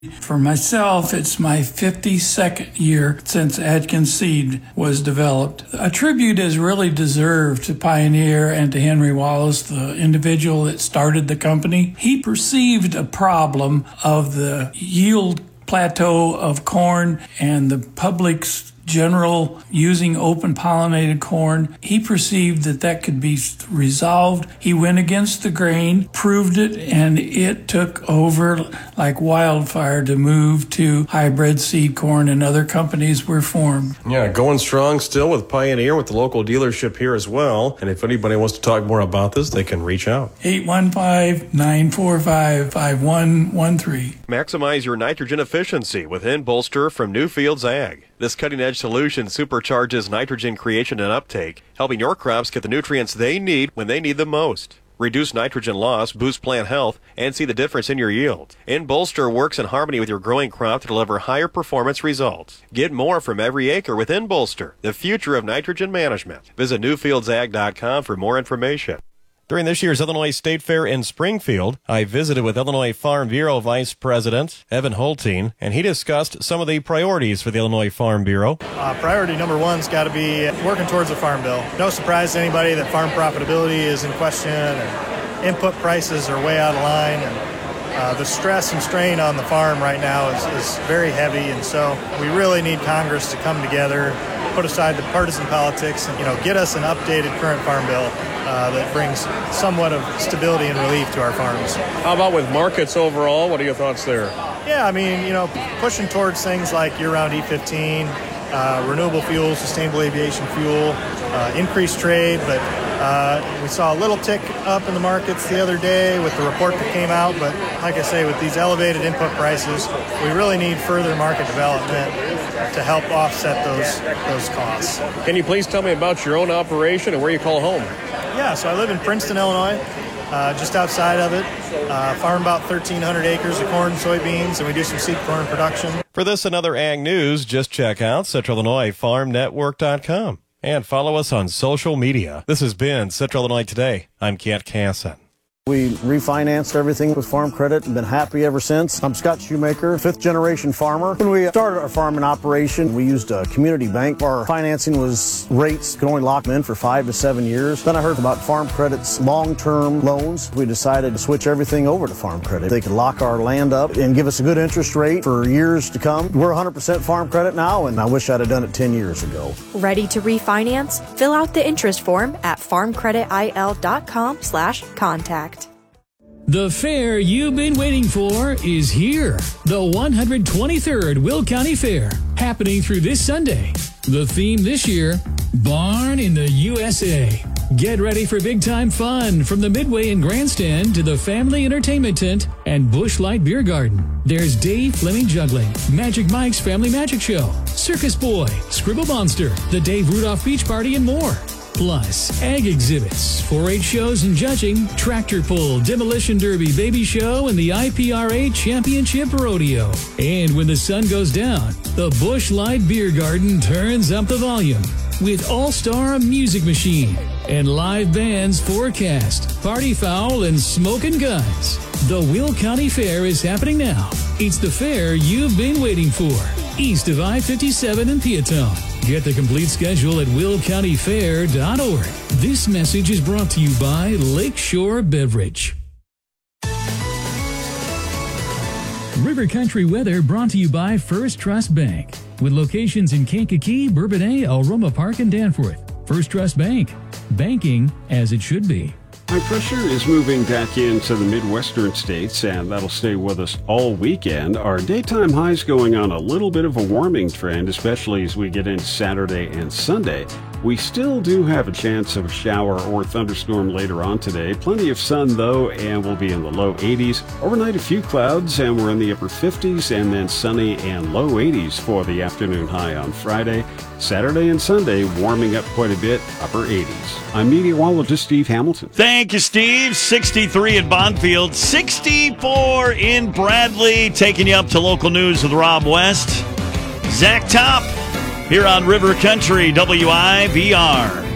For myself, it's my 52nd year since Atkins Seed was developed. A tribute is really deserved to Pioneer and to Henry Wallace, the individual that started the company. He perceived a problem of the yield plateau of corn and the public's general using open pollinated corn. He perceived that could be resolved. He went against the grain, proved it, and it took over like wildfire to move to hybrid seed corn, and other companies were formed. Yeah, going strong still with Pioneer, with the local dealership here as well. And if anybody wants to talk more about this, they can reach out. 815-945-5113. Maximize your nitrogen efficiency with Bolster from Newfields Ag. This cutting-edge solution supercharges nitrogen creation and uptake, helping your crops get the nutrients they need when they need them most. Reduce nitrogen loss, boost plant health, and see the difference in your yield. Bolster works in harmony with your growing crop to deliver higher performance results. Get more from every acre with Bolster, the future of nitrogen management. Visit NewfieldsAg.com for more information. During this year's Illinois State Fair in Springfield, I visited with Illinois Farm Bureau Vice President Evan Holtein, and he discussed some of the priorities for the Illinois Farm Bureau. Priority number one's got to be working towards the Farm Bill. No surprise to anybody that farm profitability is in question and input prices are way out of line. And the stress and strain on the farm right now is very heavy, and so we really need Congress to come together, put aside the partisan politics, and get us an updated current Farm Bill that brings somewhat of stability and relief to our farms. How about with markets overall? What are your thoughts there? Yeah, I mean, pushing towards things like year-round E15, renewable fuel, sustainable aviation fuel, increased trade, but we saw a little tick up in the markets the other day with the report that came out, but like I say, with these elevated input prices, we really need further market development to help offset those costs. Can you please tell me about your own operation and where you call home? Yeah, so I live in Princeton, Illinois, just outside of it. Farm about 1,300 acres of corn and soybeans, and we do some seed corn production. For this and other ag news, just check out CentralIllinoisFarmNetwork.com and follow us on social media. This has been Central Illinois Today. I'm Kent Casson. We refinanced everything with Farm Credit and been happy ever since. I'm Scott Shoemaker, fifth-generation farmer. When we started our farming operation, we used a community bank. Our financing was rates, could only lock them in for 5 to 7 years. Then I heard about Farm Credit's long-term loans. We decided to switch everything over to Farm Credit. They could lock our land up and give us a good interest rate for years to come. We're 100% Farm Credit now, and I wish I'd have done it 10 years ago. Ready to refinance? Fill out the interest form at farmcreditil.com/contact. The fair you've been waiting for is here. The 123rd Will County Fair, happening through this Sunday. The theme this year, Barn in the USA. Get ready for big-time fun from the Midway and Grandstand to the Family Entertainment Tent and Busch Light Beer Garden. There's Dave Fleming Juggling, Magic Mike's Family Magic Show, Circus Boy, Scribble Monster, the Dave Rudolph Beach Party, and more. Plus, ag exhibits, 4-H shows and judging, tractor pull, demolition derby, baby show, and the IPRA Championship Rodeo. And when the sun goes down, the Busch Light Beer Garden turns up the volume with all-star music machine and live bands forecast, party foul, and smoking guns. The Will County Fair is happening now. It's the fair you've been waiting for, east of I-57 in Peatone. Get the complete schedule at willcountyfair.org. This message is brought to you by Lakeshore Beverage. River Country weather brought to you by First Trust Bank. With locations in Kankakee, Bourbonnais, Alroma Park, and Danforth. First Trust Bank. Banking as it should be. High pressure is moving back into the Midwestern states, and that'll stay with us all weekend. Our daytime highs going on a little bit of a warming trend, especially as we get into Saturday and Sunday. We still do have a chance of a shower or thunderstorm later on today. Plenty of sun, though, and we'll be in the low 80s. Overnight, a few clouds, and we're in the upper 50s, and then sunny and low 80s for the afternoon high on Friday. Saturday and Sunday, warming up quite a bit, upper 80s. I'm meteorologist Steve Hamilton. Thank you, Steve. 63 at Bonfield, 64 in Bradley. Taking you up to local news with Rob West. Zach Top here on River Country WIVR.